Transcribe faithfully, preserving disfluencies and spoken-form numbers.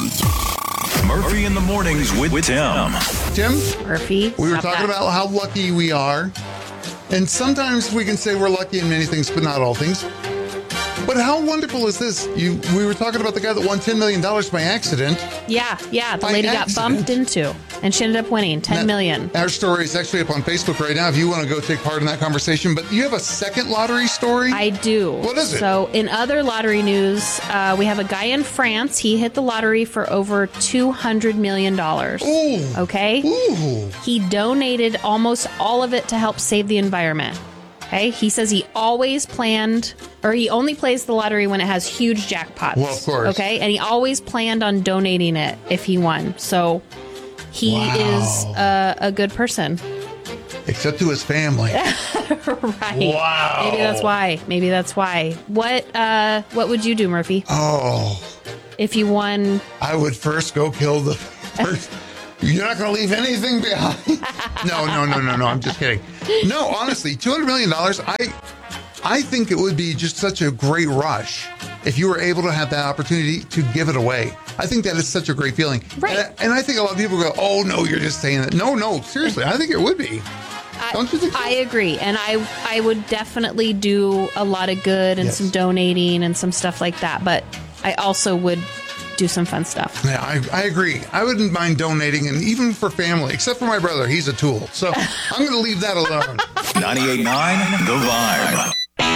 M. Murphy in the Mornings with, with Tim. Tim, Murphy, we were stop talking that. about how lucky we are. And sometimes we can say we're lucky in many things, but not all things. But how wonderful is this? You, we were talking about the guy that won ten million dollars by accident. Yeah, yeah. The By lady accident. got bumped into, and she ended up winning ten million. Our story is actually up on Facebook right now if you want to go take part in that conversation. But you have a second lottery story? I do. What is it? So, in other lottery news, uh, we have a guy in France. He hit the lottery for over two hundred million dollars. Ooh. Okay? Ooh. He donated almost all of it to help save the environment. Okay? He says he always planned, or he only plays the lottery when it has huge jackpots. Well, of course. Okay? And he always planned on donating it if he won. So, he Wow. is a, a good person. Except to his family. Right. Wow. Maybe that's why. Maybe that's why. What uh what would you do, Murphy? Oh, If you won I would first go kill the first. You're not going to leave anything behind. No, no, no, no, no. I'm just kidding. No, honestly, two hundred million dollars, I, I think it would be just such a great rush if you were able to have that opportunity to give it away. I think that is such a great feeling. Right. And, I- and I think a lot of people go, oh, no, you're just saying that. No, no, seriously. I think it would be. I, Don't you think so? I agree. And I I would definitely do a lot of good and Yes. some donating and some stuff like that, but I also would do some fun stuff. Yeah, I, I agree. I wouldn't mind donating, and even for family, except for my brother. He's a tool. So I'm going to leave that alone. ninety-eight point nine The Vibe.